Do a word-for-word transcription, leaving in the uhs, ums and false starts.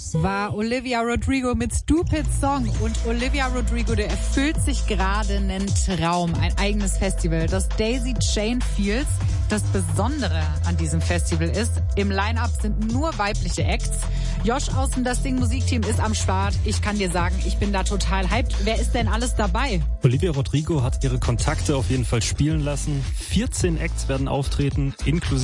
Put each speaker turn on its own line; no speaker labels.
war Olivia Rodrigo mit Stupid Song. Und Olivia Rodrigo, der erfüllt sich gerade einen Traum, ein eigenes Festival, das Daisy Chain Fields. Das Besondere an diesem Festival ist, im Line-Up sind nur weibliche Acts. Josh aus dem Das Ding Musikteam ist am Start. Ich kann dir sagen, ich bin da total hyped. Wer ist denn alles dabei?
Olivia Rodrigo hat ihre Kontakte auf jeden Fall spielen lassen. vierzehn Acts werden auftreten, inklusive